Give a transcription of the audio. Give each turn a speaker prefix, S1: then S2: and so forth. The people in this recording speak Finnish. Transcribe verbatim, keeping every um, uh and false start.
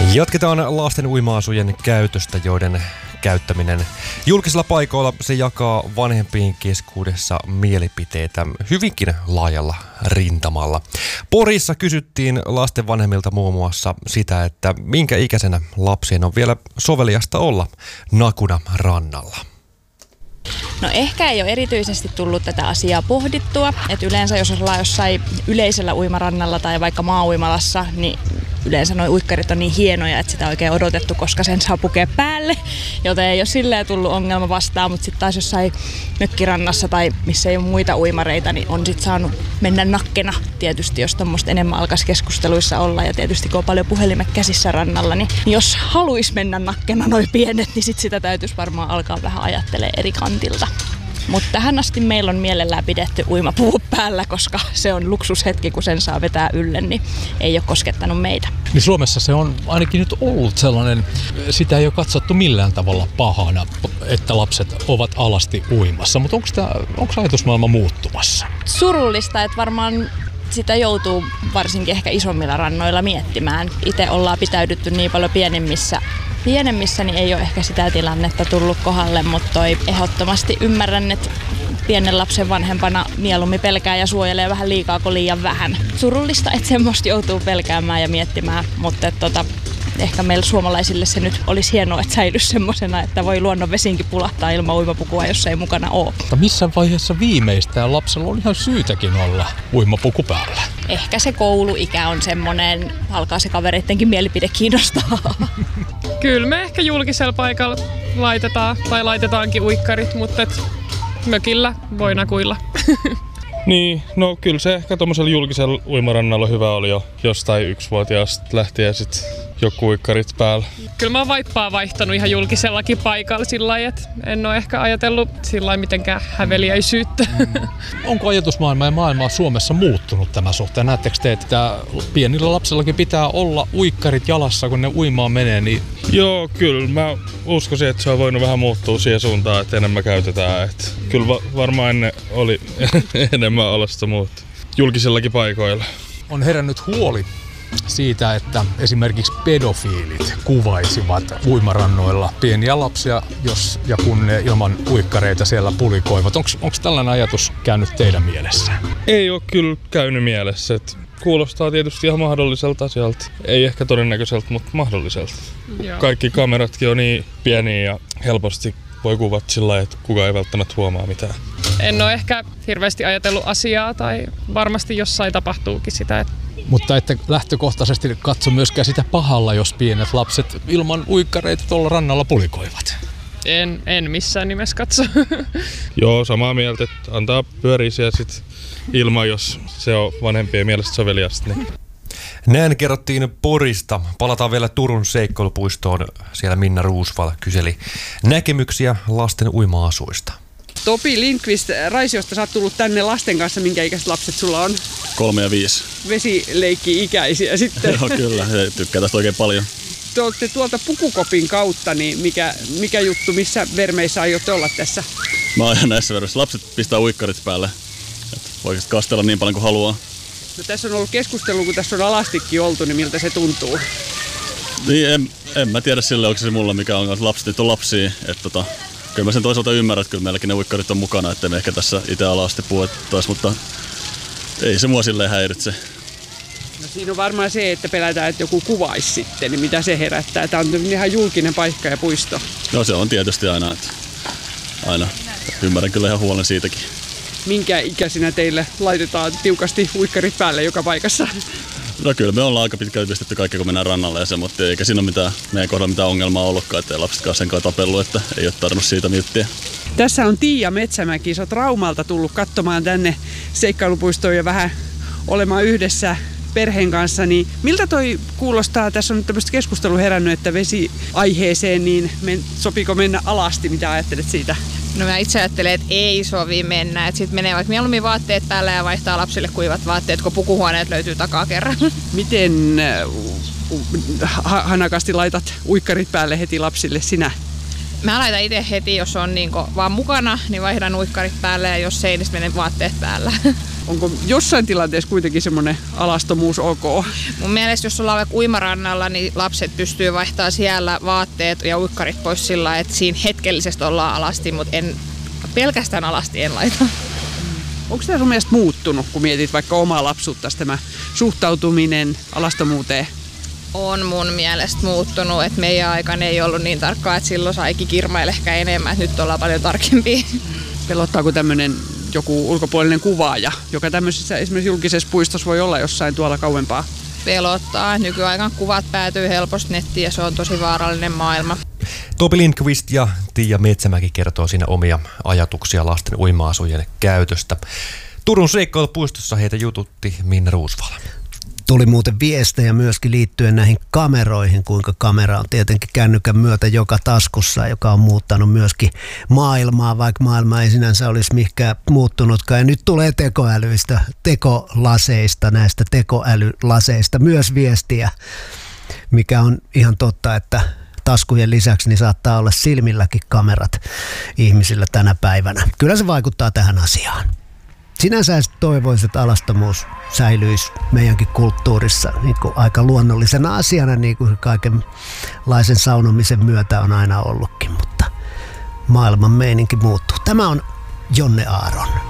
S1: Jatketaan lasten uima-asujen käytöstä, joiden käyttäminen julkisilla paikoilla se jakaa vanhempien keskuudessa mielipiteitä hyvinkin laajalla rintamalla. Porissa kysyttiin lasten vanhemmilta muun muassa sitä, että minkä ikäisenä lapsien on vielä soveliasta olla nakuna rannalla.
S2: No ehkä ei ole erityisesti tullut tätä asiaa pohdittua, että yleensä jos ollaan jossain yleisellä uimarannalla tai vaikka maa-uimalassa, niin yleensä nuo uikkarit on niin hienoja, että sitä on oikein odotettu, koska sen saa pukea päälle, joten ei ole silleen tullut ongelma vastaan, mutta sitten taas jossain mökkirannassa tai missä ei ole muita uimareita, niin on sitten saanut mennä nakkena tietysti, jos tuommoista enemmän alkaisi keskusteluissa olla, ja tietysti kun on paljon puhelimet käsissä rannalla, niin jos haluaisi mennä nakkena noin pienet, niin sitten sitä täytyisi varmaan alkaa vähän ajattelemaan eri kantilta. Mutta tähän asti meillä on mielellään pidetty uimapuvu päällä, koska se on luksushetki, kun sen saa vetää ylle, niin ei ole koskettanut meitä.
S3: Niin Suomessa se on ainakin nyt ollut sellainen, sitä ei ole katsottu millään tavalla pahana, että lapset ovat alasti uimassa, mutta onko ajatusmaailma muuttumassa?
S2: Surullista, että varmaan sitä joutuu varsinkin ehkä isommilla rannoilla miettimään. Itse ollaan pitäydytty niin paljon pienemmissä Pienemmissä niin ei ole ehkä sitä tilannetta tullut kohdalle, mutta toi ehdottomasti ymmärrän, että pienen lapsen vanhempana mieluummin pelkää ja suojelee vähän liikaa kuin liian vähän. Surullista, että semmoista joutuu pelkäämään ja miettimään, mutta että tota, ehkä meillä suomalaisille se nyt olisi hienoa, että säilyisi semmoisena, että voi luonnon vesiinkin pulahtaa ilman uimapukua, jos ei mukana ole.
S3: Mutta missä vaiheessa viimeistään lapsella on ihan syytäkin olla uimapuku päällä?
S2: Ehkä se kouluikä on semmoinen, alkaa se kavereittenkin mielipide kiinnostaa.
S4: Kyllä me ehkä julkisella paikalla laitetaan tai laitetaankin uikkarit, mutta et mökillä voi nakuilla.
S5: Niin, no kyllä se ehkä tuommoisella julkisella uimarannalla hyvä oli jo jostain yksivuotiaasta lähtien sitten joku uikkarit päällä.
S4: Kyllä mä oon vaippaa vaihtanut ihan julkisellakin paikalla sillä lailla, että en ole ehkä ajatellut sillä lailla mitenkään häveliäisyyttä.
S3: Mm. Onko ajatusmaailma ja maailma Suomessa muuttunut tämän suhteen? Näettekö te, että pienillä lapsillakin pitää olla uikkarit jalassa, kun ne uimaan menee? Niin...
S5: Joo, kyllä. Mä uskoisin, että se on voinut vähän muuttua siihen suuntaan, että enemmän käytetään. Että kyllä va- varmaan ennen oli enemmän alasta muut julkisillakin paikoilla.
S3: On herännyt huoli siitä, että esimerkiksi pedofiilit kuvaisivat uimarannoilla pieniä lapsia, jos ja kun ne ilman uikkareita siellä pulikoivat. Onko tällainen ajatus käynyt teidän mielessä?
S5: Ei ole kyllä käynyt mielessä. Että kuulostaa tietysti ihan mahdolliselta asialta. Ei ehkä todennäköiseltä, mutta mahdolliselta. Joo. Kaikki kameratkin on niin pieniä ja helposti voi kuvata sillä lailla, että kukaan ei välttämättä huomaa mitään.
S4: En ole ehkä hirveästi ajatellut asiaa tai varmasti jossain tapahtuukin sitä. Että...
S3: Mutta että lähtökohtaisesti katso myöskään sitä pahalla, jos pienet lapset ilman uikkareita tuolla rannalla pulikoivat.
S4: En, en missään nimessä katso.
S5: Joo, samaa mieltä, että antaa pyöriä siellä sit ilman, jos se on vanhempien mielestä soveliasta. Niin.
S1: Näin kerrottiin Porista. Palataan vielä Turun seikkailupuistoon. Siellä Minna Ruusval kyseli näkemyksiä lasten uima-asuista.
S6: Topi Lindqvist Raisiosta, sä oot tullut tänne lasten kanssa. Minkä ikäiset lapset sulla on?
S7: Kolme ja viisi.
S6: Vesileikki-ikäisiä sitten.
S7: Joo, kyllä. He tykkää tästä oikein paljon.
S6: Te olette tuolta Pukukopin kautta, niin mikä, mikä juttu, missä vermeissä aiotte olla tässä?
S7: Mä oon näissä vermeissä. Lapset pistää uikkarit päälle. Voi kastella niin paljon kuin haluaa.
S6: No, tässä on ollut keskustelu, kun tässä on alastikin oltu, niin miltä se tuntuu?
S7: Niin, en, en mä tiedä sille, onko se mulla mikä on. Lapset nyt on lapsia. Että tota, kyllä mä sen toisaalta ymmärrän, että kyllä meilläkin ne uikkarit on mukana, ettei me ehkä tässä itse alasti puhuttaisi, mutta ei se mua silleen häiritse.
S6: No, siinä on varmaan se, että pelätään, että joku kuvaisi sitten, niin mitä se herättää. Tämä on ihan julkinen paikka ja puisto.
S7: No se on tietysti aina, että aina ymmärrän kyllä ihan huolen siitäkin.
S6: Minkä ikäisinä teille laitetaan tiukasti uikkarit päälle joka paikassa?
S7: No kyllä me ollaan aika pitkälti pistetty kaikki, kun mennään rannalle ja se, mutta eikä siinä ole mitään, meidän kohdalla mitään ongelmaa ollutkaan, ettei lapsetkaan sen kanssa tapellut, että ei ole tarvinnut siitä miettiä.
S6: Tässä on Tiia Metsämäki, sä oot Raumalta tullut katsomaan tänne seikkailupuistoon ja vähän olemaan yhdessä perheen kanssa, niin miltä toi kuulostaa? Tässä on nyt tämmöistä keskustelua herännyt, että vesiaiheeseen, niin men, sopiiko mennä alasti? Mitä ajattelet siitä?
S8: No mä itse ajattelen, että ei sovi mennä. Että sit menee vaikka mieluummin vaatteet päällä ja vaihtaa lapsille kuivat vaatteet, kun pukuhuoneet löytyy takaa kerran.
S6: Miten äh, hanakasti laitat uikkarit päälle heti lapsille sinä?
S8: Mä laitan itse heti, jos on niinku vaan mukana, niin vaihdan uikkarit päälle ja jos ei, niin menen vaatteet päällä.
S6: onko jossain tilanteessa kuitenkin semmoinen alastomuus ok?
S8: Mun mielestä jos ollaan vaikka uimarannalla, niin lapset pystyy vaihtamaan siellä vaatteet ja uikkarit pois sillä, että siinä hetkellisesti ollaan alasti, mutta en, pelkästään alasti en laita.
S6: Onko tämä sun mielestä muuttunut, kun mietit vaikka omaa lapsuutta, tämä suhtautuminen alastomuuteen?
S8: On mun mielestä muuttunut, että meidän aikana ei ollut niin tarkkaa, että silloin saikin kirmailla ehkä enemmän, että nyt ollaan paljon tarkempia.
S6: Pelottaako tämmöinen joku ulkopuolinen kuvaaja, joka tämmöisessä esimerkiksi julkisessa puistossa voi olla jossain tuolla kauempaa?
S8: Pelottaa. Nykyaikaan kuvat päätyy helposti nettiin ja se on tosi vaarallinen maailma.
S1: Topi Lindqvist ja Tiia Metsämäki kertoo siinä omia ajatuksia lasten uima-asujen käytöstä. Turun seikkailupuistossa heitä jututti Minna Ruusvala.
S9: Tuli muuten viestejä myöskin liittyen näihin kameroihin, kuinka kamera on tietenkin kännykän myötä joka taskussa, joka on muuttanut myöskin maailmaa, vaikka maailma ei sinänsä olisi mihinkään muuttunutkaan. Ja nyt tulee tekoälyistä, tekolaseista, näistä tekoälylaseista myös viestiä, mikä on ihan totta, että taskujen lisäksi niin saattaa olla silmilläkin kamerat ihmisillä tänä päivänä. Kyllä se vaikuttaa tähän asiaan. Sinänsä toivoisin, että alastomuus säilyisi meidänkin kulttuurissa niin kuin aika luonnollisena asiana, niin kuin kaikenlaisen saunomisen myötä on aina ollutkin, mutta maailman meininki muuttuu. Tämä on Jonne Aaron.